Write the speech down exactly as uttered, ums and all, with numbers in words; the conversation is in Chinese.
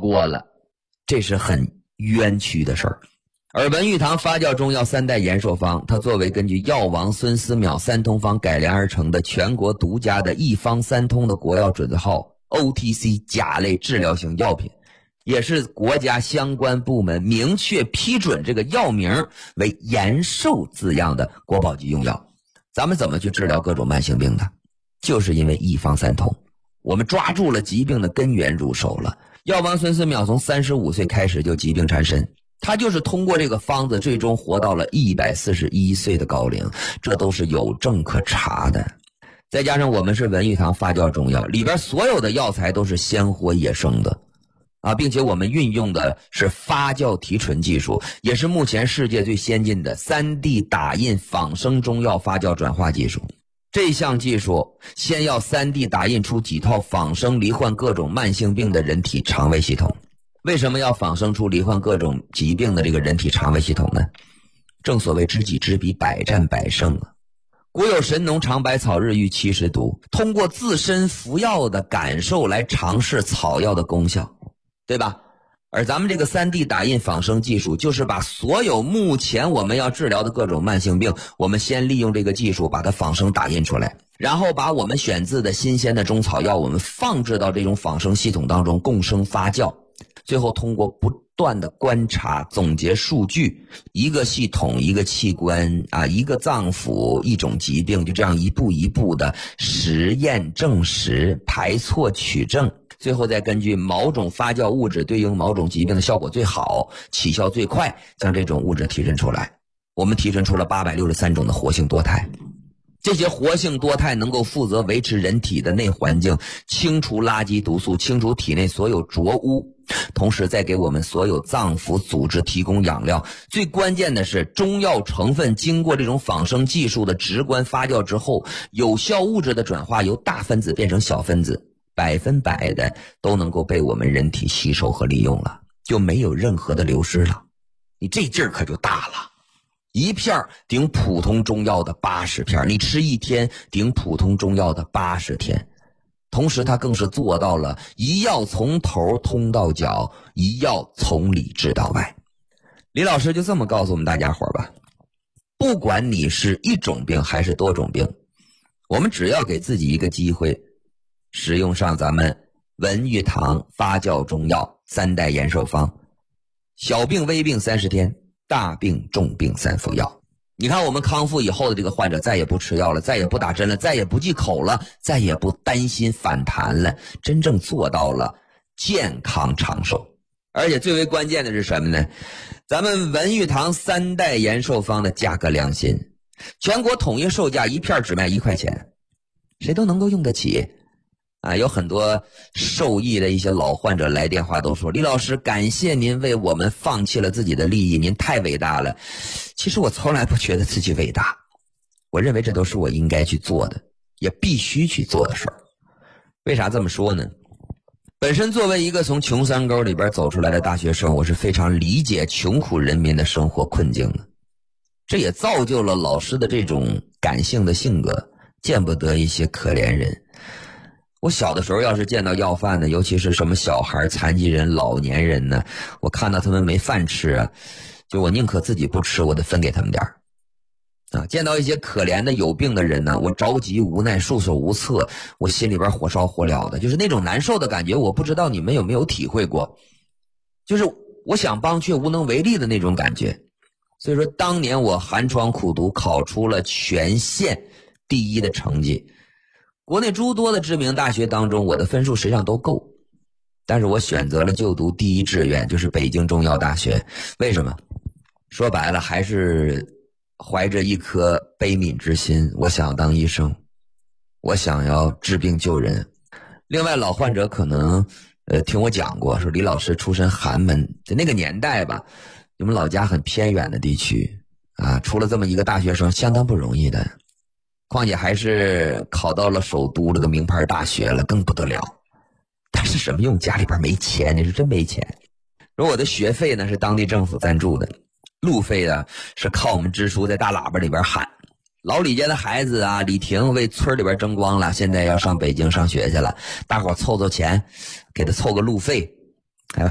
过了，这是很冤屈的事儿。而文玉堂发酵中药三代延寿方，它作为根据药王孙思邈三通方改良而成的全国独家的一方三通的国药准号 O T C 甲类治疗型药品，也是国家相关部门明确批准这个药名为延寿字样的国宝级用药。咱们怎么去治疗各种慢性病呢？就是因为一方三通，我们抓住了疾病的根源入手了。药王孙思邈从三十五岁开始就疾病缠身，他就是通过这个方子最终活到了一百四十一岁的高龄，这都是有证可查的。再加上我们是文玉堂发酵中药，里边所有的药材都是鲜活野生的啊，并且我们运用的是发酵提纯技术，也是目前世界最先进的 三 D 打印仿生中药发酵转化技术。这项技术先要 三 D 打印出几套仿生罹患各种慢性病的人体肠胃系统。为什么要仿生出罹患各种疾病的这个人体肠胃系统呢？正所谓知己知彼，百战百胜啊。古有神农尝百草，日遇七十毒，通过自身服药的感受来尝试草药的功效，对吧？而咱们这个 三 D 打印仿生技术，就是把所有目前我们要治疗的各种慢性病，我们先利用这个技术把它仿生打印出来，然后把我们选自的新鲜的中草药，我们放置到这种仿生系统当中共生发酵，最后通过不断的观察总结数据，一个系统一个器官啊，一个脏腑一种疾病，就这样一步一步的实验证实，排错取证，最后再根据某种发酵物质对应某种疾病的效果最好，起效最快，将这种物质提纯出来。我们提纯出了八百六十三种的活性多肽，这些活性多肽能够负责维持人体的内环境，清除垃圾毒素，清除体内所有浊污，同时再给我们所有脏腑组织提供养料。最关键的是，中药成分经过这种仿生技术的直观发酵之后，有效物质的转化由大分子变成小分子，百分百的都能够被我们人体吸收和利用了，就没有任何的流失了。你这劲儿可就大了，一片顶普通中药的八十片，你吃一天顶普通中药的八十天。同时它更是做到了一药从头通到脚，一药从里治到外。李老师就这么告诉我们大家伙吧，不管你是一种病还是多种病，我们只要给自己一个机会，使用上咱们文玉堂发酵中药三代延寿方，小病微病三十天，大病重病三服药。你看我们康复以后的这个患者再也不吃药了，再也不打针了，再也不忌口了，再也不担心反弹了，真正做到了健康长寿。而且最为关键的是什么呢？咱们文玉堂三代延寿方的价格良心，全国统一售价一片只卖一块钱，谁都能够用得起啊！有很多受益的一些老患者来电话都说，李老师感谢您为我们放弃了自己的利益，您太伟大了。其实我从来不觉得自己伟大，我认为这都是我应该去做的，也必须去做的事儿。为啥这么说呢？本身作为一个从穷山沟里边走出来的大学生，我是非常理解穷苦人民的生活困境的，这也造就了老师的这种感性的性格，见不得一些可怜人。我小的时候要是见到要饭的，尤其是什么小孩、残疾人、老年人呢，我看到他们没饭吃啊，就我宁可自己不吃，我得分给他们点儿啊。见到一些可怜的有病的人呢，我着急无奈，束手无策，我心里边火烧火燎的，就是那种难受的感觉，我不知道你们有没有体会过，就是我想帮却无能为力的那种感觉。所以说当年我寒窗苦读，考出了全县第一的成绩，国内诸多的知名大学当中，我的分数实际上都够，但是我选择了就读第一志愿，就是北京中药大学。为什么？说白了还是怀着一颗悲悯之心，我想当医生，我想要治病救人。另外老患者可能呃听我讲过，说李老师出身寒门，在那个年代吧，你们老家很偏远的地区啊，出了这么一个大学生相当不容易的，况且还是考到了首都这个名牌大学了，更不得了。但是什么用？家里边没钱，你是真没钱。而我的学费呢是当地政府赞助的，路费呢是靠我们支书在大喇叭里边喊，老李家的孩子啊，李婷为村里边争光了，现在要上北京上学去了，大伙凑凑钱给他凑个路费